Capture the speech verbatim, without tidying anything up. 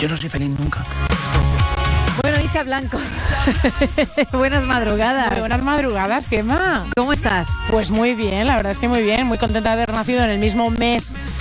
yo no soy feliz nunca. Bueno, Isa Blanco, buenas madrugadas. Muy buenas madrugadas, Gemma. ¿Cómo estás? Pues muy bien, la verdad es que muy bien. Muy contenta de haber nacido en el mismo mes